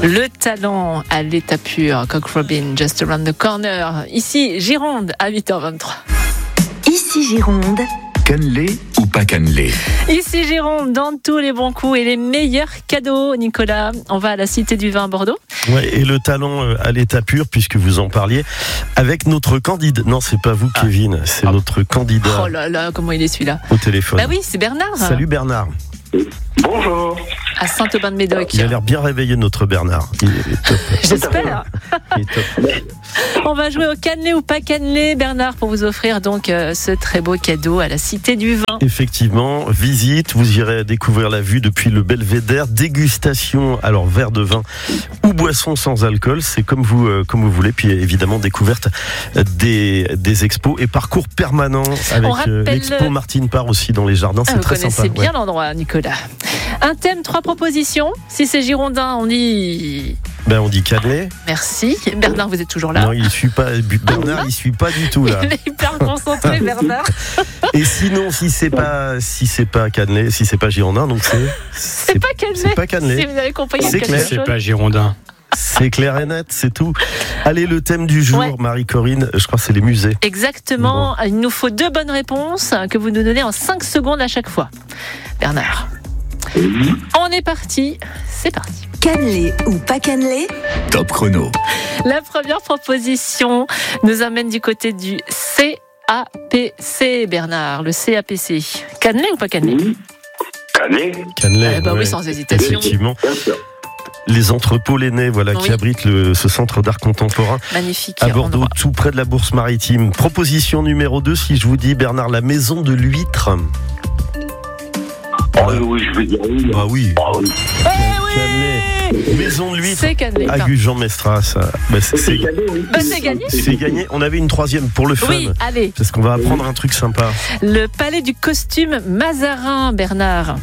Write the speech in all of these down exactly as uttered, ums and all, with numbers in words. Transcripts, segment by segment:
Le talent à l'état pur, Cock Robin, Just Around the Corner. Ici, Gironde, à huit heures vingt-trois. Ici Gironde. Cannelé ou pas cannelé? Ici Gironde, dans tous les bons coups et les meilleurs cadeaux, Nicolas. On va à la Cité du Vin à Bordeaux. Ouais, et le talent à l'état pur, puisque vous en parliez, avec notre candidat. Non, c'est pas vous, ah. Kevin, c'est ah. notre candidat. Oh là là, comment il est celui-là? Au téléphone. Bah oui, c'est Bernard. Salut Bernard. Bonjour. À Saint-Aubin-de-Médoc. Il a l'air bien réveillé, notre Bernard. Il est top. J'espère. Il est top. On va jouer au cannelé ou pas cannelé, Bernard, pour vous offrir donc euh, ce très beau cadeau à la Cité du Vin. Effectivement, visite, vous irez découvrir la vue depuis le Belvédère, dégustation, alors verre de vin ou boisson sans alcool, c'est comme vous euh, comme vous voulez, puis évidemment découverte des, des expos et parcours permanent avec euh, l'expo Martine Parr aussi dans les jardins, c'est ah, très sympa. Vous connaissez bien ouais. l'endroit, Nicolas. Un thème, trois propositions. Si c'est girondin, on dit... Ben on dit cannelé. Merci. Bernard, vous êtes toujours là? Non, il suit pas. Bernard, il suit pas du tout là. Il est hyper concentré, Bernard. Et sinon, si c'est pas, si c'est pas cannelé, si c'est pas girondin, donc c'est. C'est, c'est pas cannelé. C'est pas cannelé. Si vous avez compris, c'est clair. C'est pas girondin. C'est clair et net, c'est tout. Allez, le thème du jour, ouais. Marie-Corinne, je crois que c'est les musées. Exactement. Bon. Il nous faut deux bonnes réponses que vous nous donnez en cinq secondes à chaque fois. Bernard. Oui. On est parti. C'est parti. Cannelé ou pas cannelé? Top chrono. La première proposition nous amène du côté du C A P C, Bernard. Le C A P C. Cannelé ou pas cannelé? Oui. Cannelé. Cannelé. Eh ben ouais. Oui, sans hésitation. Effectivement. Les entrepôts Lenné, voilà, oui. qui abritent le, ce centre d'art contemporain. Magnifique. À Bordeaux, endroit. Tout près de la Bourse Maritime. Proposition numéro deux, si je vous dis, Bernard, la maison de l'huître. Oh oui, oui, je veux dire oui. Ah oui. Oh, oui. Eh oui. Maison de l'huître. C'est cannelé. À Gujan-Mestras. Bah, c'est, c'est, gagné, oui. bah, c'est gagné. C'est gagné. On avait une troisième pour le fun. Oui, allez. Parce qu'on va apprendre un truc sympa. Le palais du costume Mazarin, Bernard.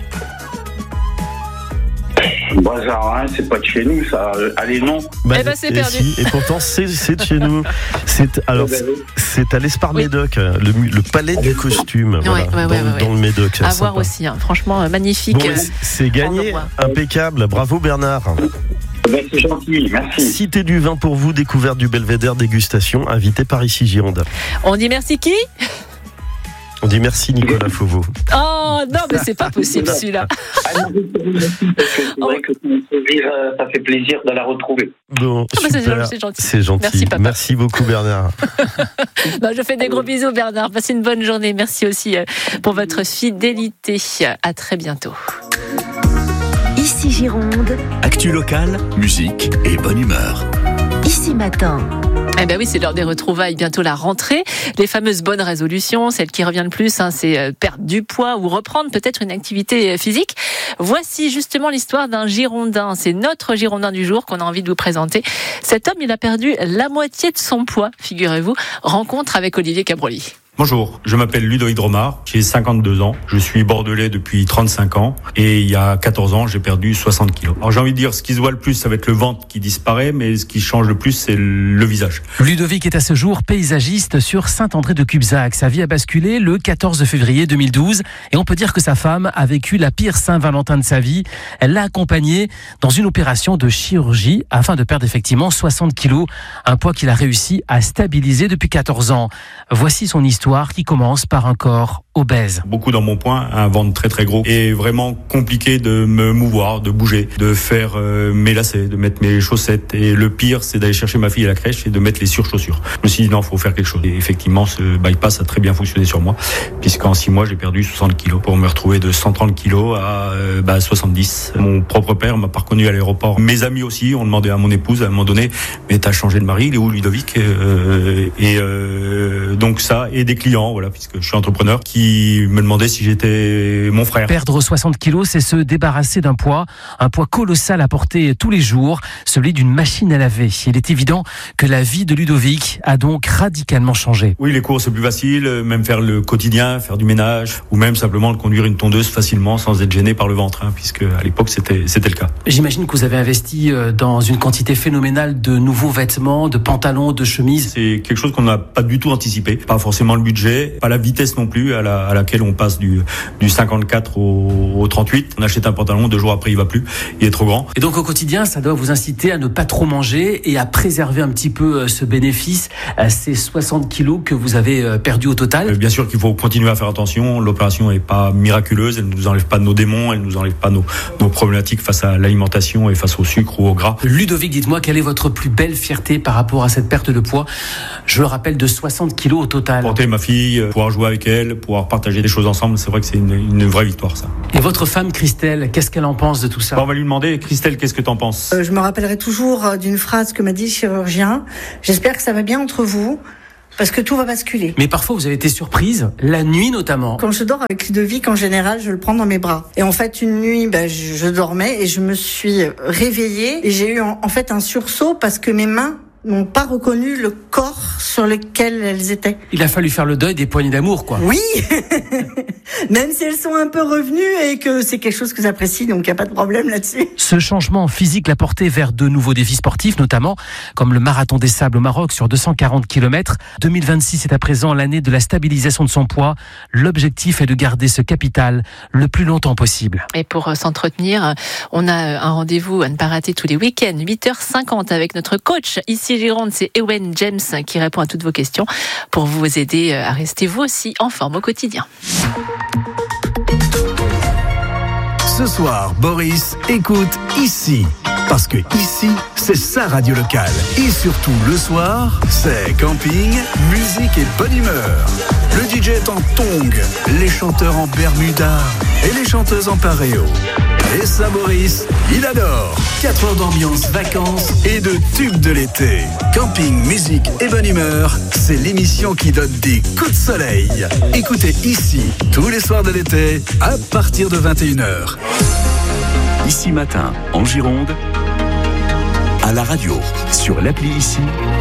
Mazarin, c'est pas de chez nous, ça. Allez, non. Bah, eh ben, c'est et perdu. Si, et pourtant, c'est, c'est de chez nous. C'est, alors, c'est, c'est à l'Espar-Médoc, oui. le, le palais du costume. Ouais, voilà, ouais, dans, ouais, ouais. dans le Médoc. À sympa. voir aussi, hein. Franchement, magnifique. Bon, c'est gagné, impeccable. Bravo Bernard. Ben, c'est gentil, merci. Cité du Vin pour vous, découverte du Belvédère, dégustation, invité par ici Gironde. On dit merci qui? On dit merci Nicolas Fauveau. Oh non, mais c'est pas possible celui-là. C'est vrai que ça fait plaisir de la retrouver. Bon, ah, super. C'est, gentil. c'est gentil. Merci, papa. Merci beaucoup Bernard. Non, je fais des gros bisous Bernard. Passez une bonne journée. Merci aussi pour votre fidélité. À très bientôt. Ici Gironde. Actu locale, musique et bonne humeur. Ici Matin. Eh ben oui, c'est l'heure des retrouvailles, bientôt la rentrée. Les fameuses bonnes résolutions, celle qui revient le plus, hein, c'est perdre du poids ou reprendre peut-être une activité physique. Voici justement l'histoire d'un Girondin. C'est notre Girondin du jour qu'on a envie de vous présenter. Cet homme, il a perdu la moitié de son poids, figurez-vous. Rencontre avec Olivier Cabroli. Bonjour, je m'appelle Ludovic Dromard, j'ai cinquante-deux ans, je suis bordelais depuis trente-cinq ans et il y a quatorze ans, j'ai perdu soixante kilos. Alors j'ai envie de dire, ce qui se voit le plus, ça va être le ventre qui disparaît, mais ce qui change le plus, c'est le visage. Ludovic est à ce jour paysagiste sur Saint-André-de-Cubzac. Sa vie a basculé le quatorze février deux mille douze et on peut dire que sa femme a vécu la pire Saint-Valentin de sa vie. Elle l'a accompagné dans une opération de chirurgie afin de perdre effectivement soixante kilos, un poids qu'il a réussi à stabiliser depuis quatorze ans. Voici son histoire qui commence par un corps obèse. Beaucoup dans mon poing, un ventre très très gros et vraiment compliqué de me mouvoir, de bouger, de faire euh, mes lacets, de mettre mes chaussettes et le pire c'est d'aller chercher ma fille à la crèche et de mettre les surchaussures. Je me suis dit non, faut faire quelque chose et effectivement ce bypass a très bien fonctionné sur moi puisqu'en six mois j'ai perdu soixante kilos pour me retrouver de cent trente kilos à euh, bah, soixante-dix. Mon propre père m'a pas reconnu à l'aéroport. Mes amis aussi ont demandé à mon épouse à un moment donné, mais t'as changé de mari, il est où Ludovic? euh, Et euh, donc ça et des clients, voilà, puisque je suis entrepreneur, qui me demandaient si j'étais mon frère. Perdre soixante kilos, c'est se débarrasser d'un poids, un poids colossal à porter tous les jours, celui d'une machine à laver. Il est évident que la vie de Ludovic a donc radicalement changé. Oui, les cours c'est plus facile, même faire le quotidien, faire du ménage, ou même simplement conduire une tondeuse facilement sans être gêné par le ventre, hein, puisque à l'époque c'était, c'était le cas. J'imagine que vous avez investi dans une quantité phénoménale de nouveaux vêtements, de pantalons, de chemises. C'est quelque chose qu'on n'a pas du tout anticipé, pas forcément le budget, pas la vitesse non plus à la à, à laquelle on passe du, du cinquante-quatre au, au trente-huit. On achète un pantalon, deux jours après il va plus, il est trop grand. Et donc au quotidien, ça doit vous inciter à ne pas trop manger et à préserver un petit peu ce bénéfice, ces soixante kilos que vous avez perdu au total. Bien sûr qu'il faut continuer à faire attention. L'opération est pas miraculeuse, elle ne nous enlève pas nos démons, elle ne nous enlève pas nos, nos problématiques face à l'alimentation et face au sucre ou au gras. Ludovic, dites-moi, quelle est votre plus belle fierté par rapport à cette perte de poids? Je le rappelle, de soixante kilos au total. Porter ma fille, pouvoir jouer avec elle, pouvoir partager des choses ensemble, c'est vrai que c'est une, une vraie victoire, ça. Et votre femme, Christelle, qu'est-ce qu'elle en pense de tout ça? Bon, on va lui demander, Christelle, qu'est-ce que t'en penses? euh, Je me rappellerai toujours d'une phrase que m'a dit le chirurgien. J'espère que ça va bien entre vous. Parce que tout va basculer. Mais parfois, vous avez été surprise, la nuit notamment. Quand je dors avec Ludovic, en général, je le prends dans mes bras. Et en fait, une nuit, ben, je, je dormais et je me suis réveillée. Et j'ai eu en, en fait un sursaut parce que mes mains n'ont pas reconnu le corps sur lequel elles étaient. Il a fallu faire le deuil des poignées d'amour, quoi. Oui. Même si elles sont un peu revenues et que c'est quelque chose que j'apprécie, donc il n'y a pas de problème là-dessus. Ce changement physique l'a porté vers de nouveaux défis sportifs, notamment comme le marathon des sables au Maroc sur deux cent quarante kilomètres. deux mille vingt-six est à présent l'année de la stabilisation de son poids. L'objectif est de garder ce capital le plus longtemps possible. Et pour s'entretenir, on a un rendez-vous à ne pas rater tous les week-ends, huit heures cinquante avec notre coach ici Gironde, c'est Ewen James qui répond à toutes vos questions pour vous aider à rester vous aussi en forme au quotidien. Ce soir, Boris écoute ici. Parce que ici, c'est sa radio locale. Et surtout, le soir, c'est camping, musique et bonne humeur. Le D J est en tongs, les chanteurs en bermuda et les chanteuses en paréo. Et ça, Boris, il adore. quatre heures d'ambiance, vacances et de tubes de l'été. Camping, musique et bonne humeur, c'est l'émission qui donne des coups de soleil. Écoutez ici, tous les soirs de l'été, à partir de vingt et une heures. Ici Matin, en Gironde, à la radio, sur l'appli Ici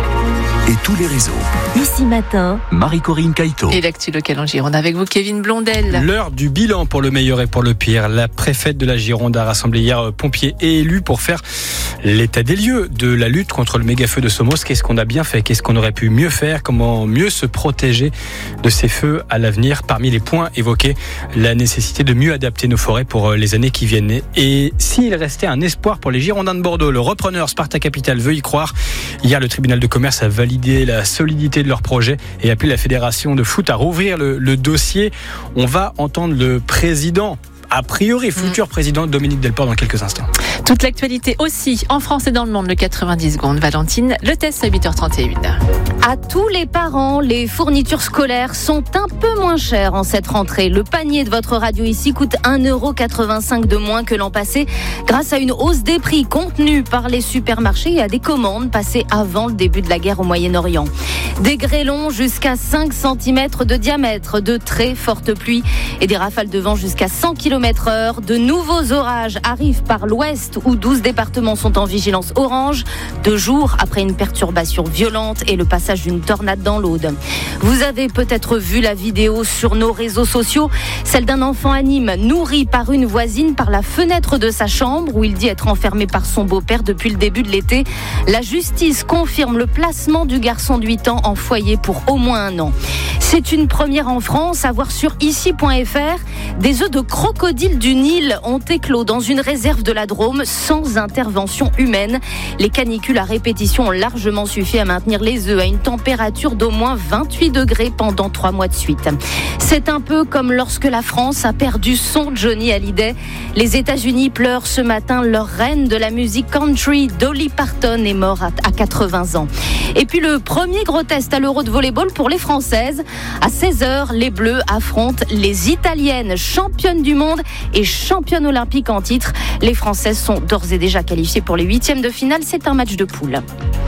et tous les réseaux. Ici Matin, Marie-Corinne Caïto. Et l'actu locale en Gironde avec vous, Kevin Blondel. L'heure du bilan pour le meilleur et pour le pire. La préfète de la Gironde a rassemblé hier pompiers et élus pour faire l'état des lieux de la lutte contre le méga-feu de Somos. Qu'est-ce qu'on a bien fait? Qu'est-ce qu'on aurait pu mieux faire? Comment mieux se protéger de ces feux à l'avenir? Parmi les points évoqués, la nécessité de mieux adapter nos forêts pour les années qui viennent. Et s'il restait un espoir pour les Girondins de Bordeaux, le repreneur Sparta Capital veut y croire. Hier, le tribunal de commerce a validé la solidité de leur projet et appelé la fédération de foot à rouvrir le, le dossier. On va entendre le président, a priori futur mmh. président Dominique Delport dans quelques instants. Toute l'actualité aussi en France et dans le monde, le quatre-vingt-dix secondes. Valentine, le test à huit heures trente et une. À tous les parents, les fournitures scolaires sont un peu moins chères en cette rentrée. Le panier de votre radio ici coûte un euro quatre-vingt-cinq de moins que l'an passé grâce à une hausse des prix contenue par les supermarchés et à des commandes passées avant le début de la guerre au Moyen-Orient. Des grêlons jusqu'à cinq centimètres de diamètre, de très fortes pluies et des rafales de vent jusqu'à cent kilomètres heure. De nouveaux orages arrivent par l'ouest où douze départements sont en vigilance orange, deux jours après une perturbation violente et le passage d'une tornade dans l'Aude. Vous avez peut-être vu la vidéo sur nos réseaux sociaux, celle d'un enfant à Nîmes nourri par une voisine par la fenêtre de sa chambre où il dit être enfermé par son beau-père depuis le début de l'été. La justice confirme le placement du garçon de huit ans en foyer pour au moins un an. C'est une première en France à voir sur ici point f r. Des œufs de crocodile du Nil ont éclos dans une réserve de la Drôme sans intervention humaine. Les canicules à répétition ont largement suffi à maintenir les œufs à une température d'au moins vingt-huit degrés pendant trois mois de suite. C'est un peu comme lorsque la France a perdu son Johnny Hallyday. Les États-Unis pleurent ce matin leur reine de la musique country, Dolly Parton, est morte à quatre-vingts ans. Et puis le premier gros test à l'Euro de volleyball pour les Françaises. À seize heures, les Bleus affrontent les Italiennes, championnes du monde et championnes olympiques en titre. Les Françaises sont d'ores et déjà qualifiées pour les huitièmes de finale. C'est un match de poule.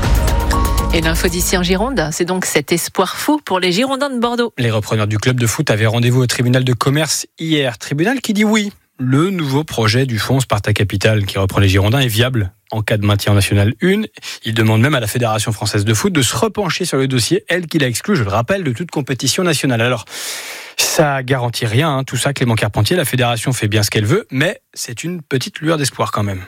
Et l'info d'ici en Gironde, c'est donc cet espoir fou pour les Girondins de Bordeaux. Les repreneurs du club de foot avaient rendez-vous au tribunal de commerce hier. Tribunal qui dit oui. Le nouveau projet du fonds Sparta Capital qui reprend les Girondins est viable en cas de maintien en National un. Il demande même à la Fédération française de foot de se repencher sur le dossier, elle qui l'a exclu, je le rappelle, de toute compétition nationale. Alors, ça garantit rien, hein, tout ça, Clément Carpentier. La Fédération fait bien ce qu'elle veut, mais c'est une petite lueur d'espoir quand même. Enfin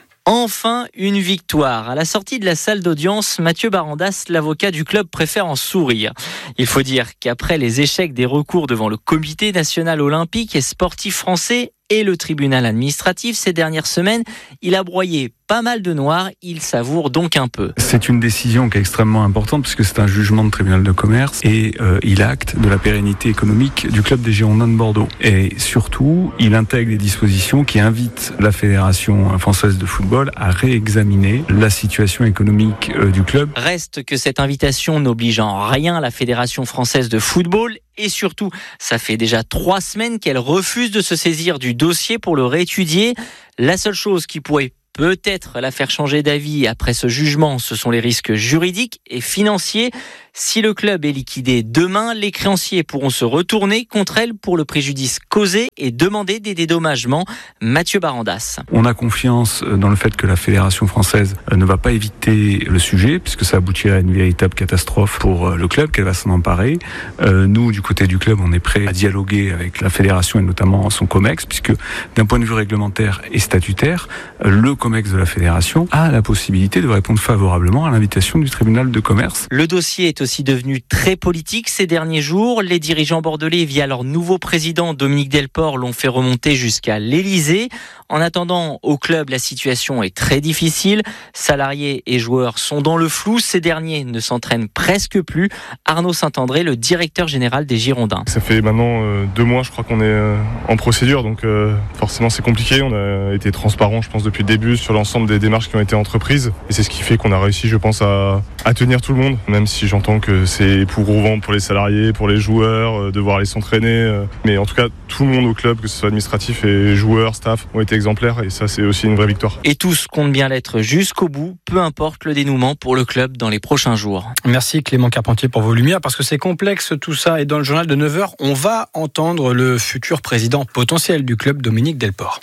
Enfin, une victoire. À la sortie de la salle d'audience, Mathieu Barandas, l'avocat du club, préfère en sourire. Il faut dire qu'après les échecs des recours devant le Comité national olympique et sportif français et le tribunal administratif ces dernières semaines, il a broyé pas mal de noir, il savoure donc un peu. C'est une décision qui est extrêmement importante puisque c'est un jugement de tribunal de commerce et euh, il acte de la pérennité économique du club des Girondins de Bordeaux. Et surtout, il intègre des dispositions qui invitent la Fédération française de football à réexaminer la situation économique euh, du club. Reste que cette invitation n'oblige en rien la Fédération française de football. Et surtout, ça fait déjà trois semaines qu'elle refuse de se saisir du dossier pour le réétudier. La seule chose qui pourrait peut-être la faire changer d'avis après ce jugement, ce sont les risques juridiques et financiers. Si le club est liquidé demain, les créanciers pourront se retourner contre elle pour le préjudice causé et demander des dédommagements. Mathieu Barandas. On a confiance dans le fait que la Fédération française ne va pas éviter le sujet, puisque ça aboutirait à une véritable catastrophe pour le club, qu'elle va s'en emparer. Euh, nous, du côté du club, on est prêt à dialoguer avec la Fédération et notamment son COMEX, puisque d'un point de vue réglementaire et statutaire, le COMEX de la Fédération a la possibilité de répondre favorablement à l'invitation du tribunal de commerce. Le dossier est aussi devenu très politique ces derniers jours. Les dirigeants bordelais, via leur nouveau président Dominique Delport, l'ont fait remonter jusqu'à l'Elysée. En attendant, au club, la situation est très difficile. Salariés et joueurs sont dans le flou. Ces derniers ne s'entraînent presque plus. Arnaud Saint-André, le directeur général des Girondins. Ça fait maintenant euh, deux mois, je crois qu'on est euh, en procédure, donc euh, forcément c'est compliqué. On a été transparent, je pense, depuis le début sur l'ensemble des démarches qui ont été entreprises. Et c'est ce qui fait qu'on a réussi, je pense, à, à tenir tout le monde, même si j'entends que c'est éprouvant pour les salariés, pour les joueurs, euh, de voir les s'entraîner. Euh, mais en tout cas, tout le monde au club, que ce soit administratif et joueurs, staff, ont été exemplaires et ça, c'est aussi une vraie victoire. Et tous comptent bien l'être jusqu'au bout, peu importe le dénouement pour le club dans les prochains jours. Merci Clément Carpentier pour vos lumières, parce que c'est complexe tout ça. Et dans le journal de neuf heures, on va entendre le futur président potentiel du club, Dominique Delport.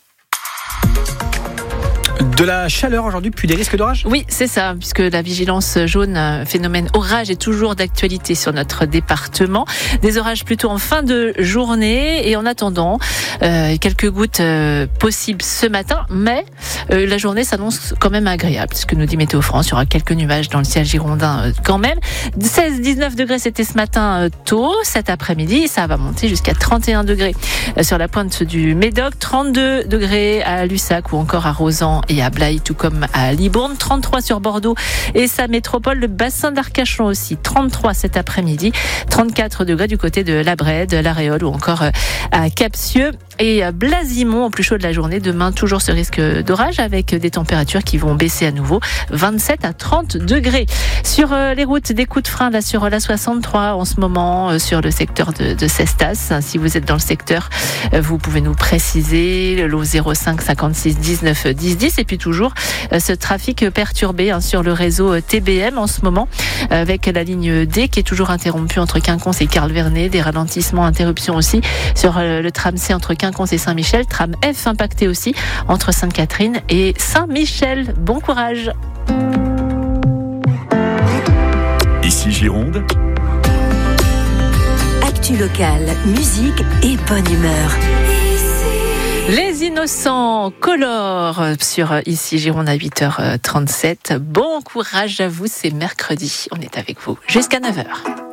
De la chaleur aujourd'hui, puis des risques d'orage ? Oui, c'est ça, puisque la vigilance jaune, phénomène orage, est toujours d'actualité sur notre département. Des orages plutôt en fin de journée et en attendant, euh, quelques gouttes euh, possibles ce matin, mais euh, la journée s'annonce quand même agréable, puisque nous dit Météo France, il y aura quelques nuages dans le ciel girondin euh, quand même. seize dix-neuf degrés, c'était ce matin euh, tôt. Cet après-midi, ça va monter jusqu'à trente et un degrés euh, sur la pointe du Médoc, trente-deux degrés à Lussac ou encore à Rozan et à Blaye, tout comme à Libourne, trente-trois sur Bordeaux et sa métropole, le bassin d'Arcachon aussi, trente-trois cet après-midi, trente-quatre degrés du côté de La Brède, La Réole ou encore à Capsieux et à Blasimont au plus chaud de la journée. Demain, toujours ce risque d'orage avec des températures qui vont baisser à nouveau, vingt-sept à trente degrés. Sur les routes, des coups de frein là sur la soixante-trois en ce moment, sur le secteur de, de Cestas. Si vous êtes dans le secteur, vous pouvez nous préciser le lot zéro cinq cinquante-six dix-neuf dix dix. Et puis toujours ce trafic perturbé hein, sur le réseau T B M en ce moment, avec la ligne D qui est toujours interrompue entre Quinconce et Carl-Vernet. Des ralentissements, interruptions aussi sur le tram C entre Quinconce et Saint-Michel. Tram F impacté aussi entre Sainte-Catherine et Saint-Michel. Bon courage. Ici Gironde. Actu locale, musique et bonne humeur. Les Innocents colorent sur Ici Gironde à huit heures trente-sept. Bon courage à vous, c'est mercredi. On est avec vous jusqu'à neuf heures.